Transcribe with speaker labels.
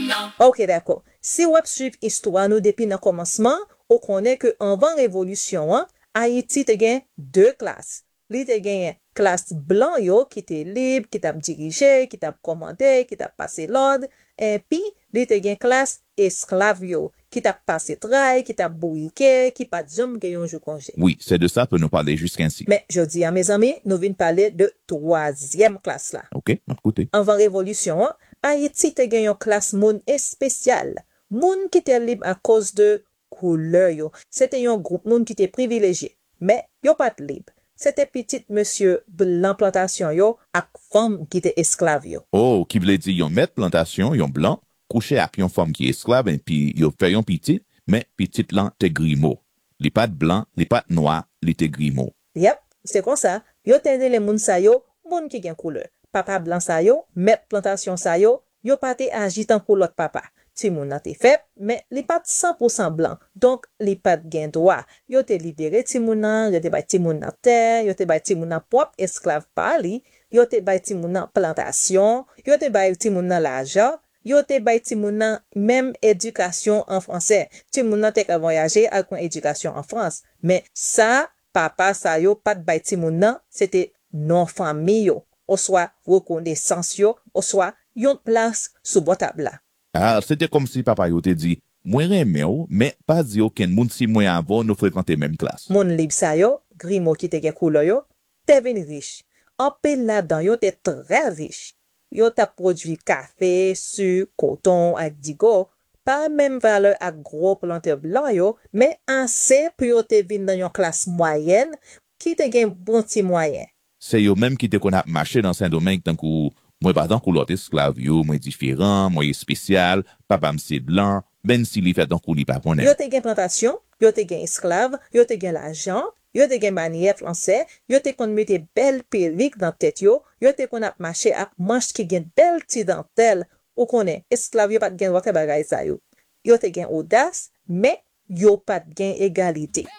Speaker 1: Ok, d'accord. Si wap suiv histoire nous depuis le commencement, on connaît que avant révolution, Haïti te gen deux classes. Li te gen classe blanc yo qui te libre, qui t'a dirigé, qui t'a commandé, qui t'a passé l'ordre, et puis li te gen classe esclave yo qui t'a passé travail, qui t'a bourriqué, qui pas jamais gen yon jour congé.
Speaker 2: Oui, c'est de ça que nous parler jusqu'ici.
Speaker 1: Mais je dis à mes amis, nous venons parler de troisième classe là.
Speaker 2: OK, n'a écouté.
Speaker 1: Avant révolution, Haïti te gen yon classe moun spécial. Moun qui te libre à cause de couleur yo. C'était yon groupe moun qui te privilégié. Mais yo pas libre. C'était petit monsieur blanc plantation yo ak femme qui te esclave yo.
Speaker 2: Oh, qui veut dire yon met plantation, yon blanc, couché avec yon femme qui est esclave, et puis yon fait yon petit, mais petit lan te grimo. Les pattes blanc, les pattes noires, les te grimo.
Speaker 1: Yep, c'est comme ça. Yo tende les moun sa yo, moun qui gen couleur. Papa blanc sa yo, met plantation sa yo pas te agi tant pour l'autre papa. Ti moun nan te faible, mais li pat 100% blanc. Donc, li pat gen droit. Yo te libéré ti moun nan, yo te bay ti moun nan terre, yo te bay ti moun nan propre esclave par li, yo te bay ti moun nan plantation, yo te bay ti moun nan l'argent, yo te bay ti moun nan même éducation en français. Ti moun nan te ka voyager avec une éducation en France. Mais ça, papa sa yo pat bay ti moun nan, c'était non famille yo. Ou soit reconnaissance yo, ou soit yon place sous bon table.
Speaker 2: Ah, c'était comme si papa yo te dit, moi remè ou, mais pas di aucun moun si moi avant nous fréquenter même classe.
Speaker 1: Moun lib sa yo, grimo qui te gen couleur yo, te vin riche. En pile là-dedans yo te très riche. Yo ta produit café, sucre, coton, ak digo, pas même valeur ak gros planteur blanc yo, mais assez pour yo te vin dans yon classe moyenne qui te gen bon ti moyen.
Speaker 2: C'est yo même qui te qu'on a marché dans Saint-Domingue tant que moi pas tant que l'autre esclave yo, moi différent, moi spécial, papa m'se blanc, ben si li fait tant que li pas connaît.
Speaker 1: Yo te gen plantation, yo te gen esclave, yo te gen l'argent, yo te gen manière français, yo te kon mette belle perruque dans tête yo te kon ap marché ak manche qui gen belle ti dentelle, ou konnen, esclave yo pat gen wote bagay sa yo. Yo te gen audace, mais yo pat gen égalité.